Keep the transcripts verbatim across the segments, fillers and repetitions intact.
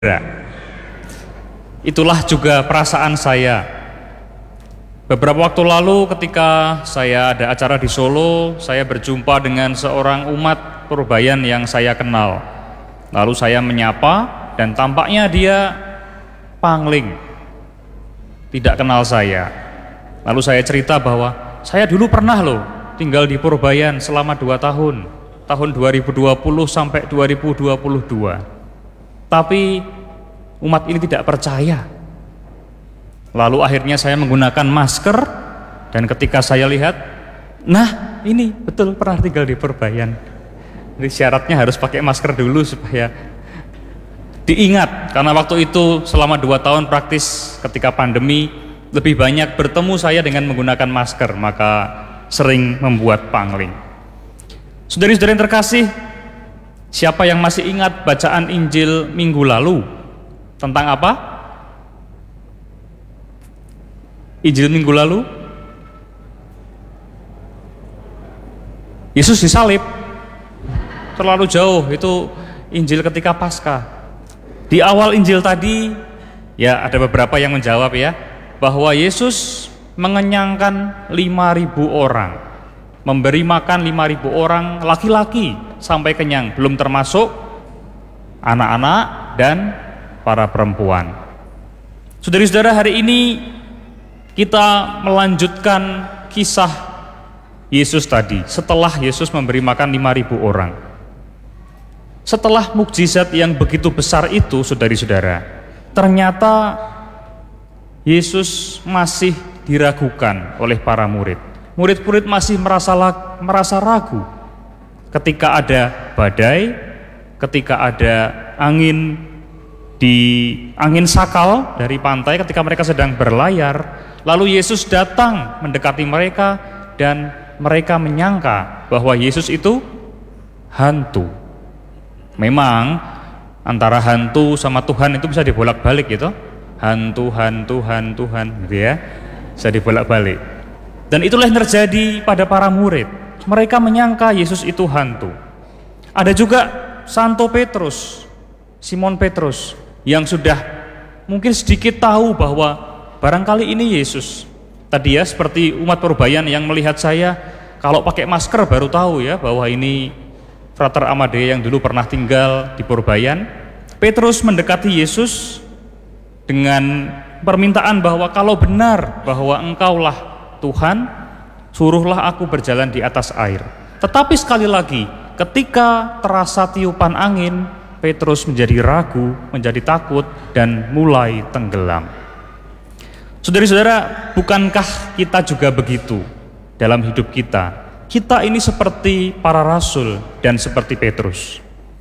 Itulah juga perasaan saya. Beberapa waktu lalu ketika saya ada acara di Solo, saya berjumpa dengan seorang umat Purbayan yang saya kenal. Lalu saya menyapa dan tampaknya dia pangling, tidak kenal saya. Lalu saya cerita bahwa saya dulu pernah loh tinggal di Purbayan selama dua tahun, tahun dua ribu dua puluh sampai dua ribu dua puluh dua. Tapi umat ini tidak percaya. Lalu akhirnya saya menggunakan masker, dan ketika saya lihat, nah ini betul pernah tinggal di Purbayan. Jadi syaratnya harus pakai masker dulu supaya diingat, karena waktu itu selama dua tahun praktis ketika pandemi lebih banyak bertemu saya dengan menggunakan masker, maka sering membuat pangling. Saudari-saudari yang terkasih, siapa yang masih ingat bacaan Injil minggu lalu? Tentang apa? Injil minggu lalu? Yesus disalib. Terlalu jauh, itu Injil ketika Paskah. Di awal Injil tadi, ya ada beberapa yang menjawab ya, bahwa Yesus mengenyangkan lima ribu orang. Memberi makan lima ribu orang laki-laki sampai kenyang, belum termasuk anak-anak dan para perempuan. Saudari-saudara, hari ini kita melanjutkan kisah Yesus tadi. Setelah Yesus memberi makan lima ribu orang, setelah mukjizat yang begitu besar itu, saudari-saudara, ternyata Yesus masih diragukan oleh para murid. Murid-murid masih merasa merasa ragu ketika ada badai, ketika ada angin di angin sakal dari pantai, ketika mereka sedang berlayar, lalu Yesus datang mendekati mereka dan mereka menyangka bahwa Yesus itu hantu. Memang antara hantu sama Tuhan itu bisa dibolak-balik gitu. Hantu, hantu, hantu, hantu gitu ya. Bisa dibolak-balik. Dan itulah yang terjadi pada para murid. Mereka menyangka Yesus itu hantu. Ada juga Santo Petrus, Simon Petrus, yang sudah mungkin sedikit tahu bahwa barangkali ini Yesus. Tadi ya seperti umat Purbayan yang melihat saya, kalau pakai masker baru tahu ya bahwa ini Frater Amadea yang dulu pernah tinggal di Purbayan. Petrus mendekati Yesus dengan permintaan bahwa kalau benar bahwa engkaulah Tuhan, suruhlah aku berjalan di atas air. Tetapi sekali lagi, ketika terasa tiupan angin, Petrus menjadi ragu, menjadi takut, dan mulai tenggelam. Saudari-saudara, bukankah kita juga begitu dalam hidup kita? Kita ini seperti para rasul dan seperti Petrus.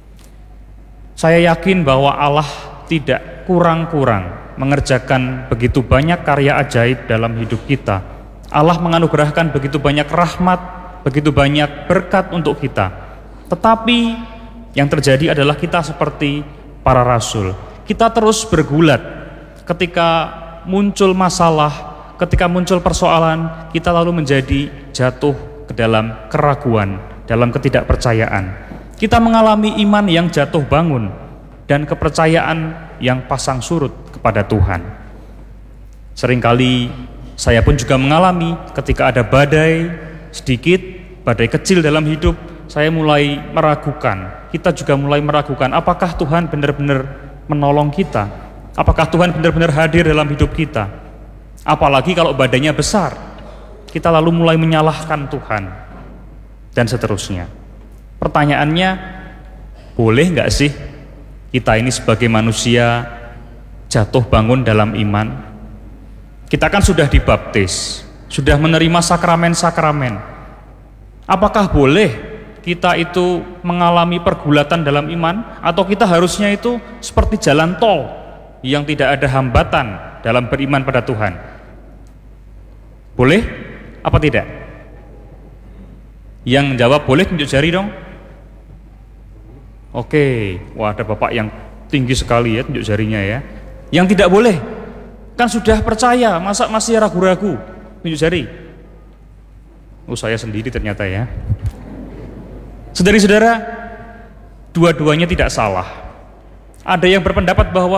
Saya yakin bahwa Allah tidak kurang-kurang mengerjakan begitu banyak karya ajaib dalam hidup kita. Allah menganugerahkan begitu banyak rahmat, begitu banyak berkat untuk kita. Tetapi yang terjadi adalah kita seperti para rasul. Kita terus bergulat ketika muncul masalah, ketika muncul persoalan, kita lalu menjadi jatuh ke dalam keraguan, dalam ketidakpercayaan. Kita mengalami iman yang jatuh bangun dan kepercayaan yang pasang surut kepada Tuhan. Seringkali saya pun juga mengalami ketika ada badai sedikit, badai kecil dalam hidup, saya mulai meragukan. Kita juga mulai meragukan, apakah Tuhan benar-benar menolong kita? Apakah Tuhan benar-benar hadir dalam hidup kita? Apalagi kalau badainya besar, kita lalu mulai menyalahkan Tuhan, dan seterusnya. Pertanyaannya, boleh nggak sih kita ini sebagai manusia jatuh bangun dalam iman? Kita kan sudah dibaptis, sudah menerima sakramen-sakramen. Apakah boleh kita itu mengalami pergulatan dalam iman, atau kita harusnya itu seperti jalan tol yang tidak ada hambatan dalam beriman pada Tuhan? Boleh apa tidak? Yang menjawab boleh tunjuk jari dong. Oke, wah ada bapak yang tinggi sekali ya tunjuk jarinya ya. Yang tidak boleh, kan sudah percaya, masa masih ragu-ragu? Tunjuk jari. Oh, saya sendiri ternyata ya. Saudari-saudara, dua-duanya tidak salah. Ada yang berpendapat bahwa